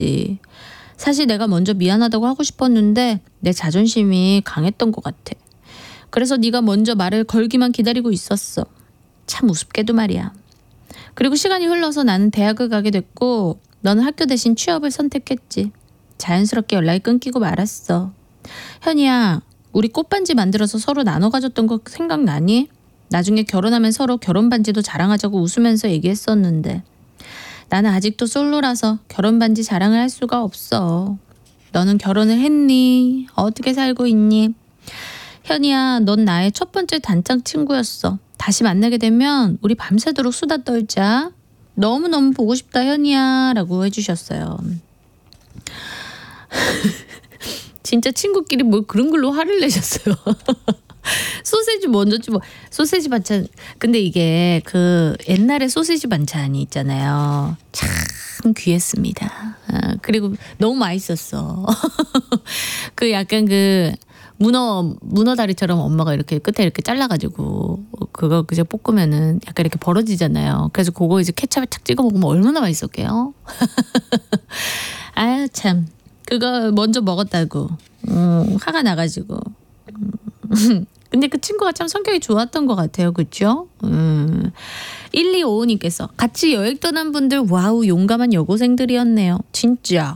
사실 내가 먼저 미안하다고 하고 싶었는데 내 자존심이 강했던 것 같아. 그래서 네가 먼저 말을 걸기만 기다리고 있었어. 참 우습게도 말이야. 그리고 시간이 흘러서 나는 대학을 가게 됐고 너는 학교 대신 취업을 선택했지. 자연스럽게 연락이 끊기고 말았어. 현이야, 우리 꽃반지 만들어서 서로 나눠 가졌던 거 생각나니? 나중에 결혼하면 서로 결혼 반지도 자랑하자고 웃으면서 얘기했었는데 나는 아직도 솔로라서 결혼 반지 자랑을 할 수가 없어. 너는 결혼을 했니? 어떻게 살고 있니? 현이야, 넌 나의 첫 번째 단짝 친구였어. 다시 만나게 되면 우리 밤새도록 수다 떨자. 너무너무 보고 싶다 현이야 라고 해주셨어요. 진짜 친구끼리 뭐 그런 걸로 화를 내셨어요. 소세지 먼저 좀 소세지 반찬. 근데 이게 그 옛날에 소세지 반찬이 있잖아요. 참 귀했습니다. 그리고 너무 맛있었어. 그 약간 그 문어 다리처럼 엄마가 이렇게 끝에 이렇게 잘라가지고 그거 그저 볶으면은 약간 이렇게 벌어지잖아요. 그래서 그거 이제 케첩에 착 찍어 먹으면 얼마나 맛있었게요. 아유 참 그거 먼저 먹었다고 화가 나가지고. 근데 그 친구가 참 성격이 좋았던 것 같아요. 그렇죠? 1255님께서 같이 여행 떠난 분들 와우 용감한 여고생들이었네요. 진짜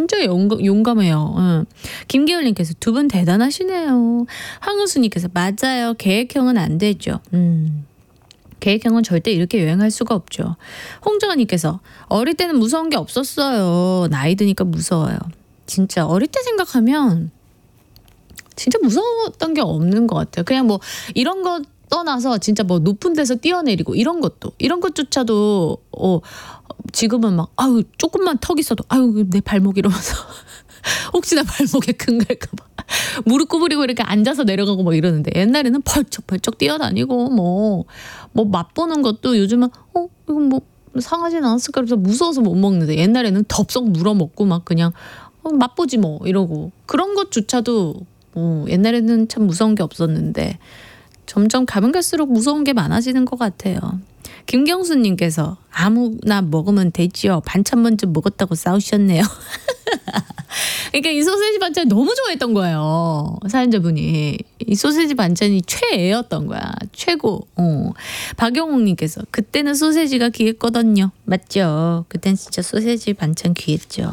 용감해요. 김계열님께서 두 분 대단하시네요. 황우수님께서 맞아요. 계획형은 안 되죠. 계획형은 절대 이렇게 여행할 수가 없죠. 홍정아님께서 어릴 때는 무서운 게 없었어요. 나이 드니까 무서워요. 진짜 어릴 때 생각하면 진짜 무서웠던 게 없는 것 같아요. 그냥 뭐 이런 거 떠나서 진짜 뭐 높은 데서 뛰어내리고 이런 것조차도 지금은 막 아유 조금만 턱 있어도 아유 내 발목 이러면서 혹시나 발목에 금 갈까봐 무릎 구부리고 이렇게 앉아서 내려가고 막 이러는데 옛날에는 펄쩍펄쩍 뛰어다니고 뭐 맛보는 것도 요즘은 이건 뭐 상하진 않았을까 그래서 무서워서 못 먹는데 옛날에는 덥석 물어먹고 막 그냥 맛보지 뭐 이러고 그런 것조차도 옛날에는 참 무서운 게 없었는데 점점 가면 갈수록 무서운 게 많아지는 것 같아요. 김경수님께서 아무나 먹으면 되지요. 반찬 먼저 먹었다고 싸우셨네요. 그러니까 이 소세지 반찬 너무 좋아했던 거예요. 사연자분이. 이 소세지 반찬이 최애였던 거야. 최고. 박영옥님께서 그때는 소세지가 귀했거든요. 맞죠. 그땐 진짜 소세지 반찬 귀했죠.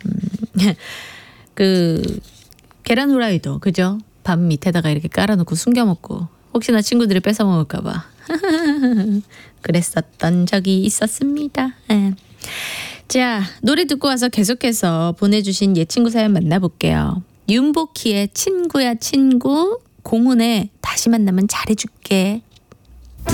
그 계란 후라이도 그죠? 밥 밑에다가 이렇게 깔아놓고 숨겨 먹고 혹시나 친구들이 뺏어 먹을까 봐 그랬었던 적이 있었습니다. 자, 노래 듣고 와서 계속해서 보내주신 예친구 사연 만나볼게요. 윤복희의 친구야 친구, 공훈의 다시 만나면 잘해줄게,